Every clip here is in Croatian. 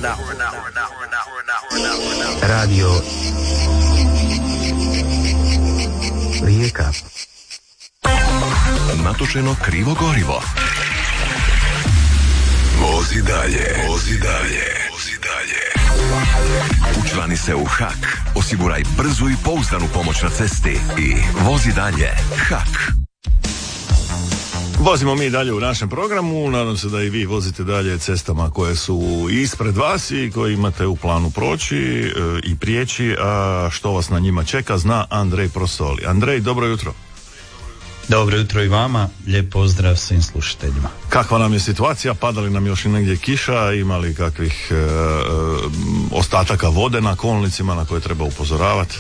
Radio Rijeka. Natočeno krivo gorivo. Vozi dalje. Učlani se u HAK. Osiguraj brzu i pouzdanu pomoć na cesti i vozi dalje. HAK. Vozimo mi dalje u našem programu, nadam se da i vi vozite dalje cestama koje su ispred vas i koje imate u planu proći i prijeći, a što vas na njima čeka zna Andrej Prosoli. Andrej, dobro jutro. Dobro jutro i vama, lijep pozdrav svim slušateljima. Kakva nam je situacija, pada li nam još i negdje kiša, ima li kakvih ostataka vode na kolnicima na koje treba upozoravati?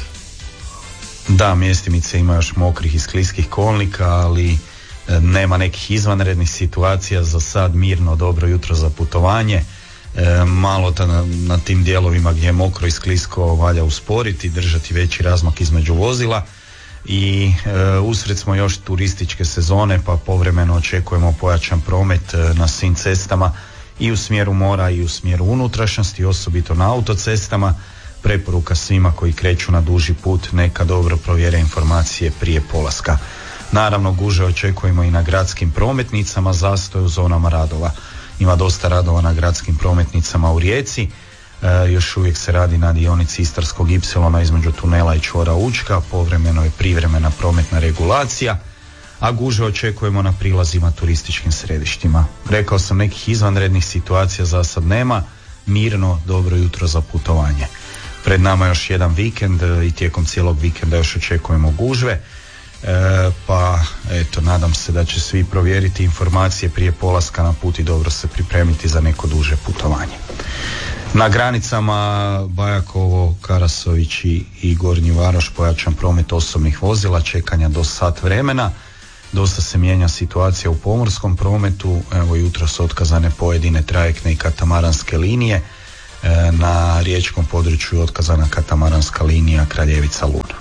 Da, mjestimice ima još mokrih i skliskih kolnika, ali nema nekih izvanrednih situacija, za sad mirno, dobro jutro za putovanje. Malo na tim dijelovima gdje je mokro i sklisko valja usporiti, držati veći razmak između vozila i usred smo još turističke sezone, pa povremeno očekujemo pojačan promet na svim cestama i u smjeru mora i u smjeru unutrašnjosti, osobito na autocestama. Preporuka svima koji kreću na duži put, neka dobro provjere informacije prije polaska. Naravno, gužve očekujemo i na gradskim prometnicama, zastoj u zonama radova. Ima dosta radova na gradskim prometnicama u Rijeci. Još uvijek se radi na dionici Istarskog ipsilona između tunela i čvora Učka, povremeno je privremena prometna regulacija, a gužve očekujemo na prilazima turističkim središtima. Rekao sam, nekih izvanrednih situacija za sad nema, mirno, dobro jutro za putovanje. Pred nama još jedan vikend i tijekom cijelog vikenda još očekujemo gužve. Pa eto, nadam se da će svi provjeriti informacije prije polaska na put i dobro se pripremiti za neko duže putovanje. Na granicama Bajakovo, Karasović i Gornji Varoš pojačan promet osobnih vozila, čekanja do sat vremena. Dosta se mijenja situacija u pomorskom prometu, evo jutros su otkazane pojedine trajektne i katamaranske linije. Na riječkom području je otkazana katamaranska linija Kraljevica-Luna.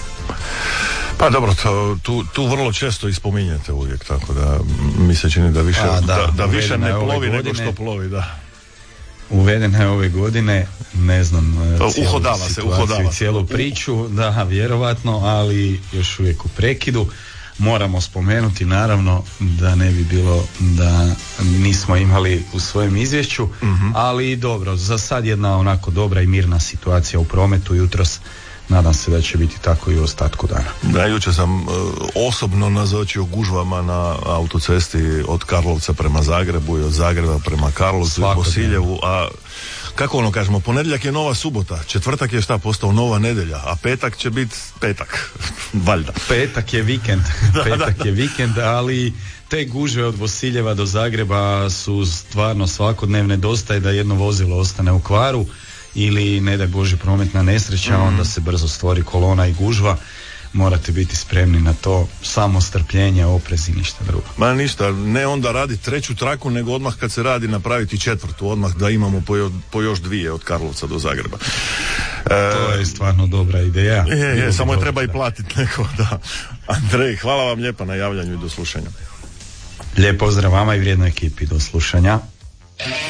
Pa dobro, tu vrlo često ispominjete uvijek, tako da mi se čini da više, da više ne plovi nego što plovi, da. Uvedena je ove godine, ne znam, uhodava cijelu priču, da, vjerovatno, ali još uvijek u prekidu. Moramo spomenuti, naravno, da ne bi bilo da nismo imali u svojem izvješću, ali dobro, za sad jedna onako dobra i mirna situacija u prometu jutros. Nadam se da će biti tako i u ostatku dana. Da, jučer sam osobno nazočio gužvama na autocesti od Karlovca prema Zagrebu i od Zagreba prema Karlovcu i Bosiljevu, a kako ono kažemo, ponedjeljak je nova subota, četvrtak je postao nova nedjelja, a petak će biti petak, valjda. Petak je vikend, je vikend, ali te gužve od Bosiljeva do Zagreba su stvarno svakodnevne, dosta je da jedno vozilo ostane u kvaru ili ne daj Bože prometna nesreća, onda se brzo stvori kolona i gužva. Morate biti spremni na to, samo strpljenje, oprez i ništa drugo. Ma ništa, ne onda radi treću traku, nego odmah kad se radi napraviti četvrtu, odmah da imamo po još dvije od Karlovca do Zagreba. To je stvarno dobra ideja. Samo je treba i platiti neko, da. Andrej, hvala vam lijepa na javljanju i do slušanja. Lijep pozdrav vama i vrijednoj ekipi, do slušanja.